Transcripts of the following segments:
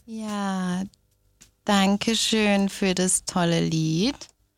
Ja, danke schön für das tolle Lied.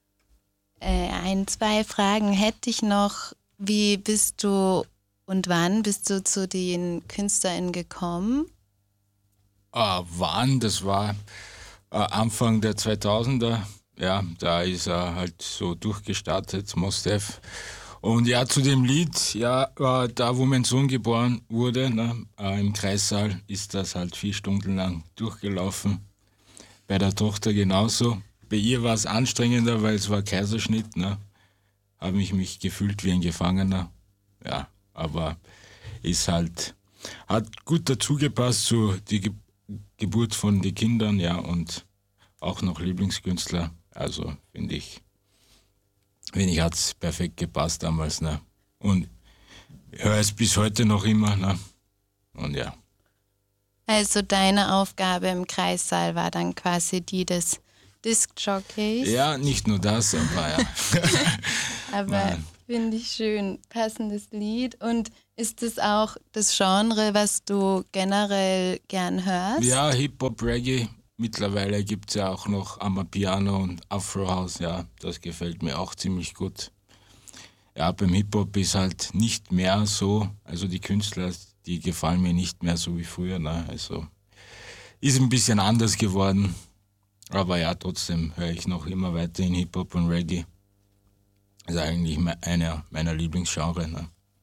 Zwei Fragen hätte ich noch. Wie bist du und wann bist du zu den KünstlerInnen gekommen? Wann? Das war Anfang der 2000er. Ja, da ist er halt so durchgestartet, Mos Def. Und ja, zu dem Lied, ja, da wo mein Sohn geboren wurde, ne, im Kreissaal ist das halt 4 Stunden lang durchgelaufen. Bei der Tochter genauso. Bei ihr war es anstrengender, weil es war Kaiserschnitt, ne. Habe ich mich gefühlt wie ein Gefangener. Ja, aber ist halt, hat gut dazu gepasst zu die Geburt von den Kindern, ja, und auch noch Lieblingskünstler. Also finde ich, hat's perfekt gepasst damals, ne. Und höre es bis heute noch immer, ne. Und ja. Also deine Aufgabe im Kreissaal war dann quasi die des Diskjockeys. Ja, nicht nur das, aber ja. Aber finde ich schön, passendes Lied. Und ist es auch das Genre, was du generell gern hörst? Ja, Hip-Hop, Reggae. Mittlerweile gibt es ja auch noch Amapiano und Afro House, ja, das gefällt mir auch ziemlich gut. Ja, beim Hip-Hop ist halt nicht mehr so, also die Künstler, die gefallen mir nicht mehr so wie früher, ne? Also ist ein bisschen anders geworden, aber ja, trotzdem höre ich noch immer weiterhin Hip-Hop und Reggae. Das ist eigentlich einer meiner Lieblingsgenre, ne?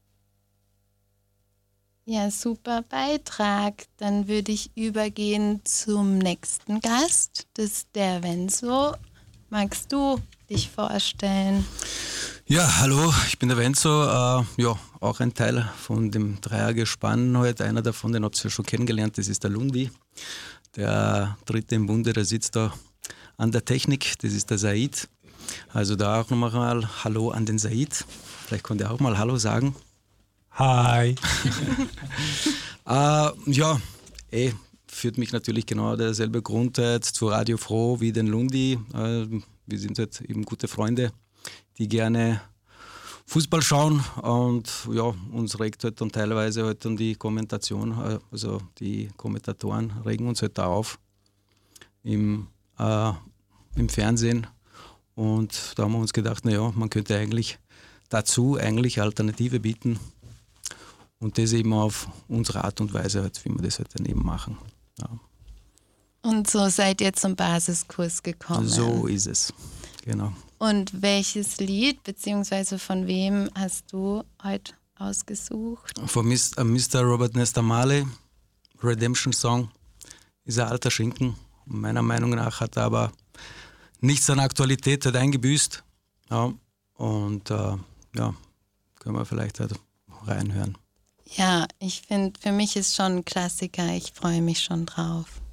Ja, super Beitrag. Dann würde ich übergehen zum nächsten Gast, das ist der Venzo. Magst du dich vorstellen? Ja, hallo, ich bin der Venzo, ja, auch ein Teil von dem Dreiergespann heute. Einer davon, den habt ihr ja schon kennengelernt, das ist der Lundi. Der dritte im Bunde, der sitzt da an der Technik, das ist der Said. Also da auch nochmal Hallo an den Said. Vielleicht könnt ihr auch mal Hallo sagen. Hi. Ja, führt mich natürlich genau derselbe Grund zu Radio Froh wie den Lundi. Wir sind halt eben gute Freunde, die gerne Fußball schauen, und ja, uns regt halt dann teilweise halt dann die Kommentation, also die Kommentatoren regen uns halt da auf im Fernsehen, und da haben wir uns gedacht, naja, man könnte eigentlich dazu Alternative bieten. Und das eben auf unsere Art und Weise, halt, wie wir das halt dann eben machen. Ja. Und so seid ihr zum Basiskurs gekommen. So ist es, genau. Und welches Lied, beziehungsweise von wem hast du heute ausgesucht? Von Mr. Robert Nesta Marley, Redemption Song, ist ein alter Schinken. Meiner Meinung nach hat er aber nichts an Aktualität halt eingebüßt. Ja. Und ja, können wir vielleicht halt reinhören. Ja, ich finde, für mich ist schon ein Klassiker. Ich freue mich schon drauf.